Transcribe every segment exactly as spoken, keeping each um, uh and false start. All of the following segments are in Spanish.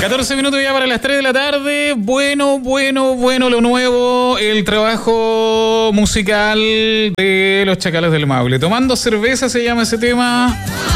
catorce minutos ya para las tres de la tarde. Bueno, bueno, bueno, lo nuevo, el trabajo musical de los Chacales del Maule. Tomando cerveza se llama ese tema.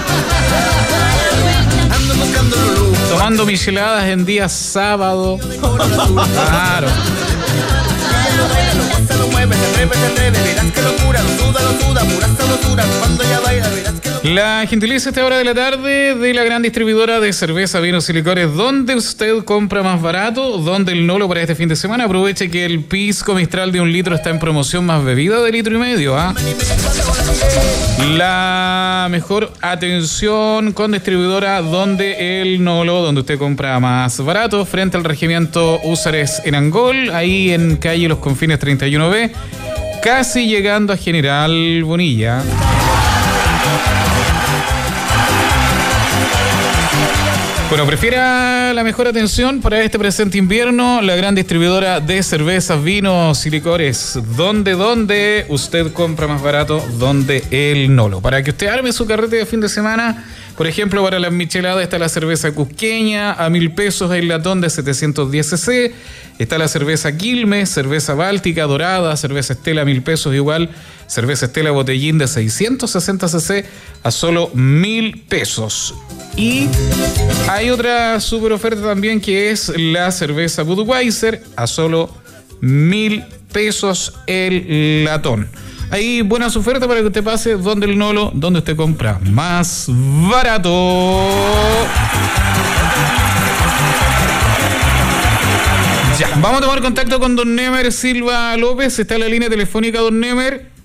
Tomando micheladas en día sábado. Claro. La gentileza a esta hora de la tarde de la gran distribuidora de cerveza, vinos y licores, donde usted compra más barato, donde el Nolo para este fin de semana. Aproveche que el pisco Mistral de un litro está en promoción, más bebida de litro y medio. ¿ah? La mejor atención con distribuidora donde el Nolo, donde usted compra más barato, frente al regimiento Húsares en Angol, ahí en calle Los Confines treinta y uno B, casi llegando a General Bonilla. Bueno, prefiera la mejor atención para este presente invierno, la gran distribuidora de cervezas, vinos y licores. ¿Dónde, dónde usted compra más barato? Donde el Nolo. Para que usted arme su carrete de fin de semana, por ejemplo, para las micheladas está la cerveza cusqueña a mil pesos el latón de setecientos diez cc. Está la cerveza Quilmes, cerveza Báltica dorada, cerveza Estela a mil pesos igual. Cerveza Estela botellín de seiscientos sesenta cc a solo mil pesos. Y hay otra super oferta también, que es la cerveza Budweiser a solo mil pesos el latón. Hay buenas ofertas para que usted pase donde el Nolo, donde usted compra más barato. Ya, vamos a tomar contacto con don Nemer Silva López. Está en la línea telefónica, don Nemer.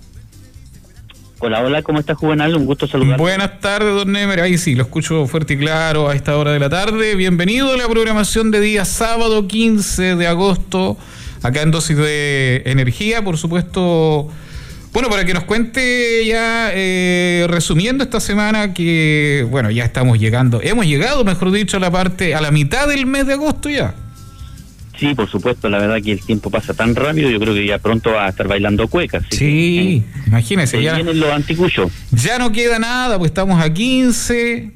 Hola, hola, ¿cómo está, Juvenal? Un gusto saludar. Buenas tardes, don Nemer. Ahí sí, lo escucho fuerte y claro a esta hora de la tarde. Bienvenido a la programación de día sábado quince de agosto, acá en Dosis de Energía, por supuesto. Bueno, para que nos cuente ya, eh, resumiendo esta semana, que, bueno, ya estamos llegando, hemos llegado, mejor dicho, a la parte, a la mitad del mes de agosto ya. Sí, por supuesto, la verdad que el tiempo pasa tan rápido, yo creo que ya pronto va a estar bailando cuecas. Sí, que, imagínese. Ya vienen los anticuchos. Ya no queda nada, pues estamos a quince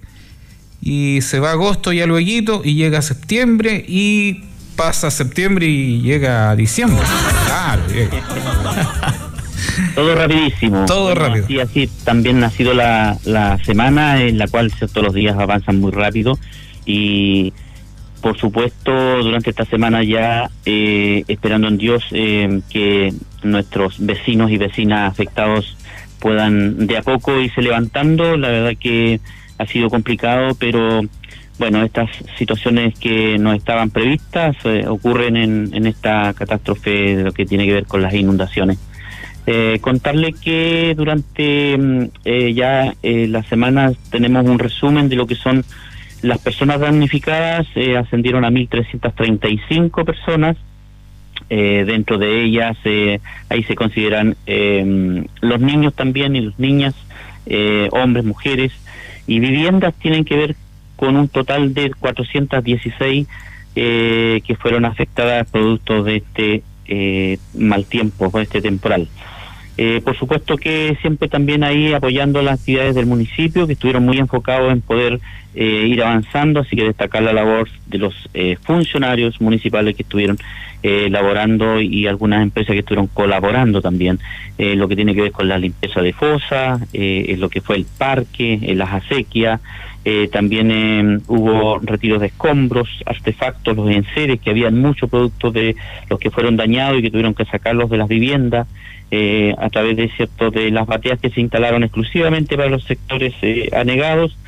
y se va agosto ya lueguito y llega septiembre y pasa septiembre y llega a diciembre. Claro, llega. Todo rapidísimo. Todo bueno, rápido. Así, así también ha sido la, la semana en la cual todos los días avanzan muy rápido y... Por supuesto, durante esta semana ya eh, esperando en Dios eh, que nuestros vecinos y vecinas afectados puedan de a poco irse levantando. La verdad que ha sido complicado, pero bueno, estas situaciones que no estaban previstas eh, ocurren en, en esta catástrofe de lo que tiene que ver con las inundaciones. Eh, contarle que durante eh, ya eh, las semanas tenemos un resumen de lo que son las personas damnificadas. Eh, ascendieron a mil trescientas treinta y cinco personas. Eh, dentro de ellas, eh, ahí se consideran eh, los niños también y las niñas, eh, hombres, mujeres, y viviendas tienen que ver con un total de cuatrocientas dieciséis eh, que fueron afectadas producto de este eh, mal tiempo, de este temporal. Eh, por supuesto que siempre también ahí apoyando las actividades del municipio, que estuvieron muy enfocados en poder eh, ir avanzando, así que destacar la labor de los eh, funcionarios municipales que estuvieron eh, laborando y algunas empresas que estuvieron colaborando también, eh, lo que tiene que ver con la limpieza de fosa, eh, lo que fue el parque, eh, las acequias, eh, también eh, hubo retiros de escombros, artefactos, los enseres, que habían muchos productos de los que fueron dañados y que tuvieron que sacarlos de las viviendas. Eh, a través de cierto de las bateas que se instalaron exclusivamente para los sectores eh, anegados.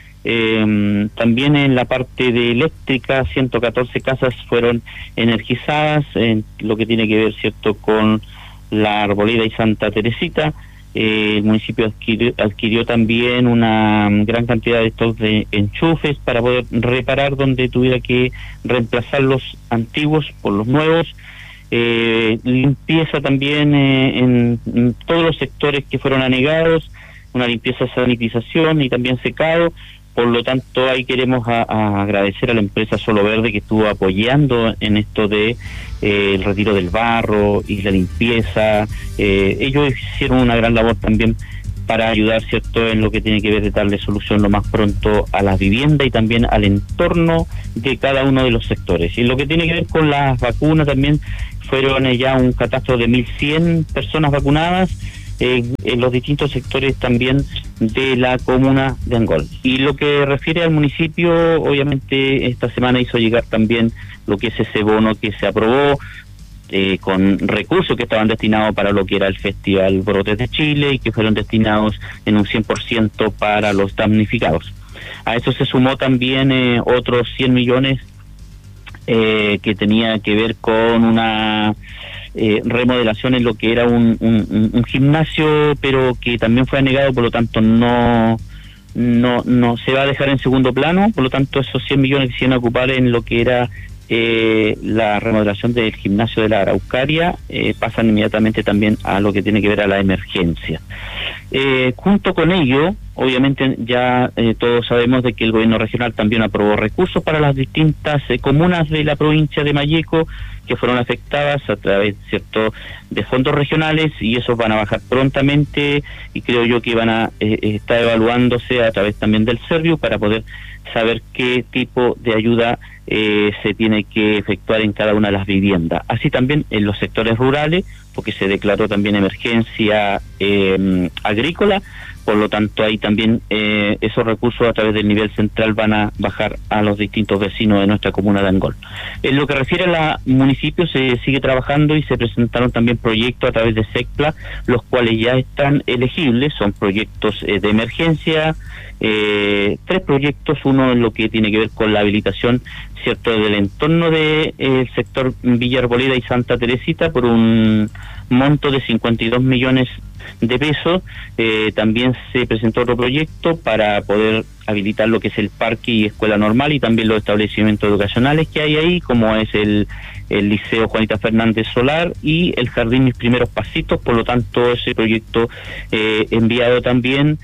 Eh, también en la parte de eléctrica, ciento catorce casas fueron energizadas en lo que tiene que ver cierto con la Arboleda y Santa Teresita. Eh, el municipio adquirió, adquirió también una gran cantidad de estos de enchufes para poder reparar donde tuviera que reemplazar los antiguos por los nuevos. Eh, limpieza también eh, en, en todos los sectores que fueron anegados, una limpieza, sanitización y también secado. Por lo tanto, ahí queremos a, a agradecer a la empresa Solo Verde, que estuvo apoyando en esto de eh, el retiro del barro y la limpieza. Eh, ellos hicieron una gran labor también para ayudar, ¿cierto?, en lo que tiene que ver de darle solución lo más pronto a las viviendas y también al entorno de cada uno de los sectores. Y lo que tiene que ver con las vacunas también fueron eh, ya un catastro de mil cien personas vacunadas eh, en los distintos sectores también de la comuna de Angol. Y lo que refiere al municipio, obviamente esta semana hizo llegar también lo que es ese bono que se aprobó, Eh, con recursos que estaban destinados para lo que era el Festival Brotes de Chile y que fueron destinados en un cien por ciento para los damnificados. A eso se sumó también eh, otros cien millones eh, que tenía que ver con una eh, remodelación en lo que era un, un, un gimnasio, pero que también fue anegado, por lo tanto no no no se va a dejar en segundo plano. Por lo tanto, esos cien millones que se iban a ocupar en lo que era Eh, la remodelación del gimnasio de la Araucaria eh, pasan inmediatamente también a lo que tiene que ver a la emergencia. Eh, junto con ello, obviamente ya eh, todos sabemos de que el gobierno regional también aprobó recursos para las distintas eh, comunas de la provincia de Malleco que fueron afectadas a través, cierto, de fondos regionales, y esos van a bajar prontamente, y creo yo que van a eh, estar evaluándose a través también del Serviu para poder saber qué tipo de ayuda eh, se tiene que efectuar en cada una de las viviendas. Así también en los sectores rurales, porque se declaró también emergencia eh, agrícola, por lo tanto ahí también eh, esos recursos a través del nivel central van a bajar a los distintos vecinos de nuestra comuna de Angol. En lo que refiere a la municipio, se sigue trabajando y se presentaron también proyectos a través de SECPLA, los cuales ya están elegibles. Son proyectos eh, de emergencia, eh, tres proyectos, uno en lo que tiene que ver con la habilitación, cierto, del entorno del de, eh, sector Villa Arboleda y Santa Teresita por un monto de cincuenta y dos millones de pesos. Eh, también se presentó otro proyecto para poder habilitar lo que es el parque y escuela normal y también los establecimientos educacionales que hay ahí, como es el, el Liceo Juanita Fernández Solar y el Jardín Mis Primeros Pasitos. Por lo tanto, ese proyecto eh, enviado también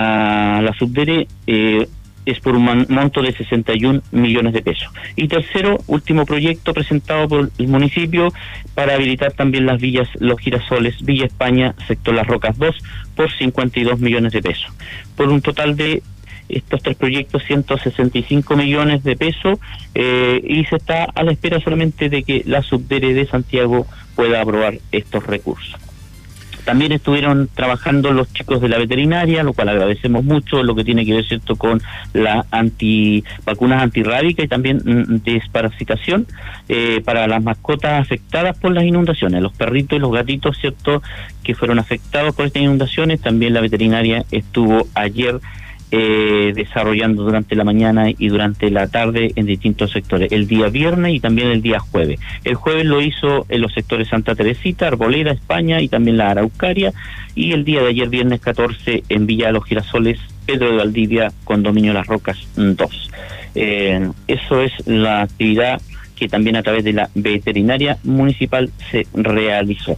a la Subdere eh, es por un man, monto de sesenta y un millones de pesos. Y tercero, último proyecto presentado por el municipio para habilitar también las villas Los Girasoles, Villa España, sector Las Rocas dos, por cincuenta y dos millones de pesos. Por un total de estos tres proyectos, ciento sesenta y cinco millones de pesos, eh, y se está a la espera solamente de que la Subdere de Santiago pueda aprobar estos recursos. También estuvieron trabajando los chicos de la veterinaria, lo cual agradecemos mucho, lo que tiene que ver, cierto, con la anti vacunas antirrábicas y también mm, desparasitación eh, para las mascotas afectadas por las inundaciones, los perritos y los gatitos, cierto, que fueron afectados por estas inundaciones. También la veterinaria estuvo ayer Eh, desarrollando durante la mañana y durante la tarde en distintos sectores, el día viernes y también el día jueves. El jueves lo hizo en los sectores Santa Teresita, Arboleda, España y también la Araucaria, y el día de ayer, viernes catorce, en Villa Los Girasoles, Pedro de Valdivia, Condominio Las Rocas dos. Eh, eso es la actividad que también a través de la veterinaria municipal se realizó.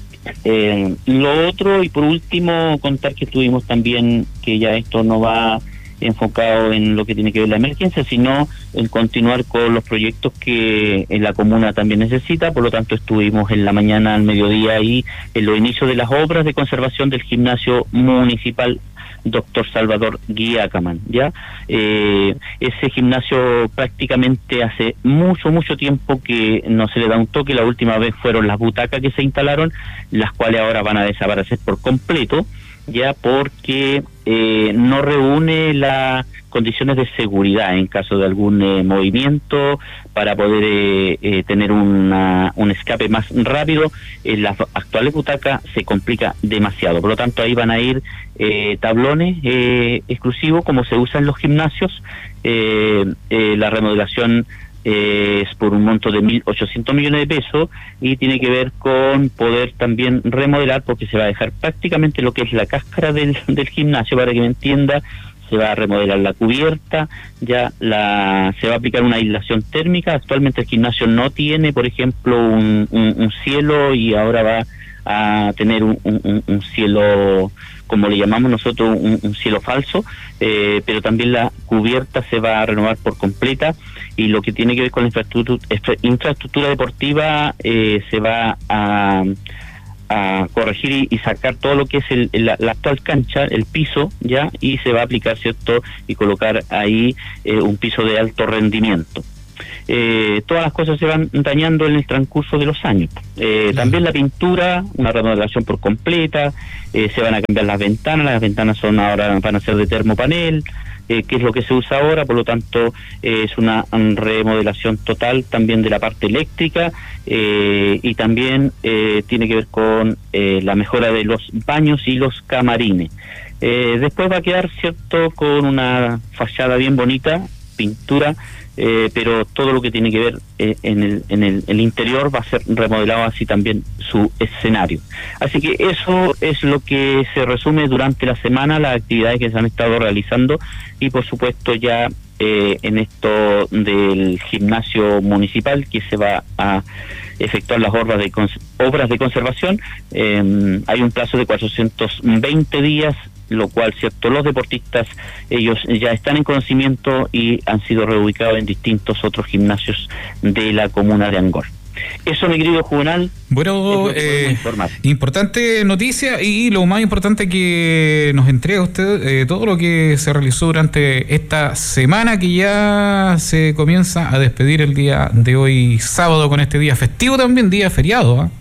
Eh, lo otro, y por último, contar que tuvimos también, que ya esto no va enfocado en lo que tiene que ver la emergencia, sino en continuar con los proyectos que en la comuna también necesita. Por lo tanto, estuvimos en la mañana, al mediodía, ahí en los inicios de las obras de conservación del gimnasio municipal Doctor Salvador Guiacaman, ¿ya? Eh, ese gimnasio prácticamente hace mucho, mucho tiempo que no se le da un toque. La última vez fueron las butacas que se instalaron, las cuales ahora van a desaparecer por completo, ya porque eh, no reúne las condiciones de seguridad en caso de algún eh, movimiento para poder eh, eh, tener una, un escape más rápido. En las actuales butacas se complica demasiado, por lo tanto ahí van a ir eh, tablones eh, exclusivos como se usa en los gimnasios. eh, eh, la remodelación Eh, es por un monto de mil ochocientos millones de pesos y tiene que ver con poder también remodelar, porque se va a dejar prácticamente lo que es la cáscara del, del gimnasio, para que me entienda. Se va a remodelar la cubierta, ya la se va a aplicar una aislación térmica. Actualmente el gimnasio no tiene, por ejemplo, un, un, un cielo, y ahora va a tener un, un, un cielo, como le llamamos nosotros, un, un cielo falso, eh, pero también la cubierta se va a renovar por completa. Y lo que tiene que ver con la infraestructura, infraestructura deportiva, eh, se va a, a corregir y, y sacar todo lo que es el, el, la actual cancha, el piso, ya, y se va a aplicar, ¿cierto?, y colocar ahí eh, un piso de alto rendimiento. Eh, todas las cosas se van dañando en el transcurso de los años. Eh, también la pintura, una remodelación por completa, eh, se van a cambiar las ventanas, las ventanas son ahora van a ser de termopanel, eh, que es lo que se usa ahora, por lo tanto eh, es una remodelación total también de la parte eléctrica, eh, y también eh, tiene que ver con eh, la mejora de los baños y los camarines. Eh, después va a quedar, cierto, con una fachada bien bonita, pintura, Eh, pero todo lo que tiene que ver eh, en, el, en el, el interior va a ser remodelado, así también su escenario. Así que eso es lo que se resume durante la semana, las actividades que se han estado realizando, y por supuesto ya eh, en esto del gimnasio municipal, que se va a efectuar las obras de, cons- obras de conservación. Eh, hay un plazo de cuatrocientos veinte días, lo cual, cierto, los deportistas, ellos ya están en conocimiento y han sido reubicados en distintos otros gimnasios de la comuna de Angol. Eso, mi querido Juvenal. Bueno, eh, importante noticia, y lo más importante que nos entrega usted, eh, todo lo que se realizó durante esta semana, que ya se comienza a despedir el día de hoy sábado, con este día festivo también, día feriado, ¿eh?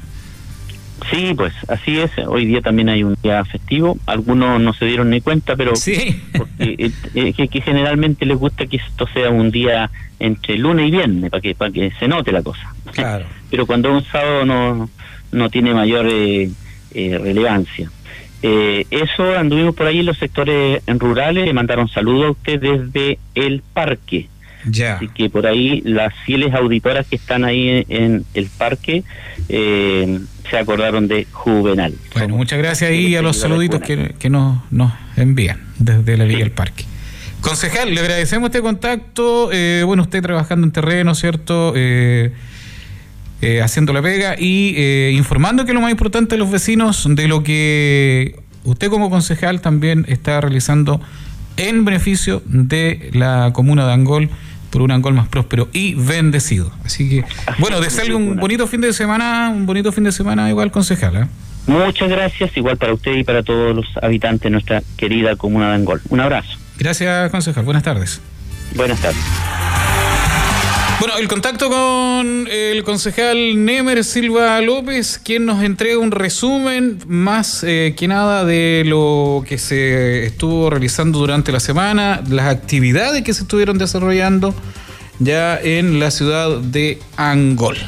Sí, pues así es. Hoy día también hay un día festivo. Algunos no se dieron ni cuenta, pero sí, porque, eh, que, que generalmente les gusta que esto sea un día entre lunes y viernes, para que para que se note la cosa. Claro. Pero cuando es un sábado no no tiene mayor eh, eh, relevancia. Eh, eso, anduvimos por ahí en los sectores rurales, le mandaron saludos a usted desde el parque. Ya. Así que por ahí las fieles auditoras que están ahí en, en el parque eh, se acordaron de Juvenal. Bueno, muchas gracias ahí a los saluditos que, que nos, nos envían desde la Villa del Parque. Concejal, le agradecemos este contacto. Eh, bueno, usted trabajando en terreno, ¿cierto? Eh, eh, haciendo la pega y eh, informando, que es lo más importante, a los vecinos de lo que usted como concejal también está realizando en beneficio de la comuna de Angol, por un Angol más próspero y bendecido. Así que, bueno, desearle un bonito fin de semana, un bonito fin de semana igual, concejal, ¿eh? Muchas gracias, igual para usted y para todos los habitantes de nuestra querida comuna de Angol. Un abrazo. Gracias, concejal. Buenas tardes. Buenas tardes. Bueno, el contacto con el concejal Nemer Silva López, quien nos entrega un resumen más eh, que nada de lo que se estuvo realizando durante la semana, las actividades que se estuvieron desarrollando ya en la ciudad de Angol.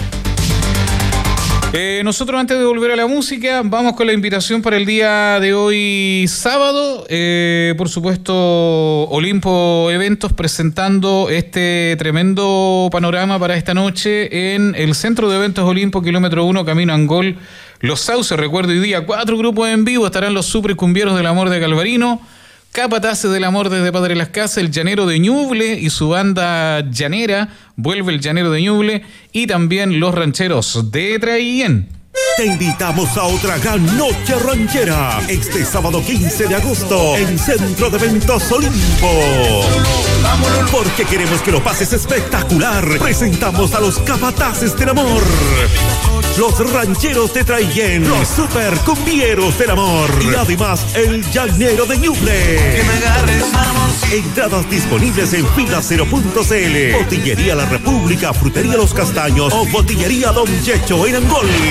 Eh, nosotros, antes de volver a la música, vamos con la invitación para el día de hoy sábado. Eh, por supuesto, Olimpo Eventos presentando este tremendo panorama para esta noche en el Centro de Eventos Olimpo, kilómetro uno, camino Angol, Los Sauces. Recuerdo, hoy día cuatro grupos en vivo. Estarán los Super Cumbieros del Amor de Galvarino, Capataces del Amor desde Padre Las Casas, el Llanero de Ñuble y su banda llanera, Vuelve el Llanero de Ñuble, y también los Rancheros de Traillén. Te invitamos a otra gran noche ranchera este sábado quince de agosto en Centro de Eventos Olimpo. Porque queremos que lo pases espectacular. Presentamos a los Capataces del Amor, los Rancheros de Traillén, los Super Cumbieros del Amor y además el Llanero de Ñuble. Entradas disponibles en fila cero punto c l, Botillería La República, Frutería Los Castaños o Botillería Don Checho en Angol.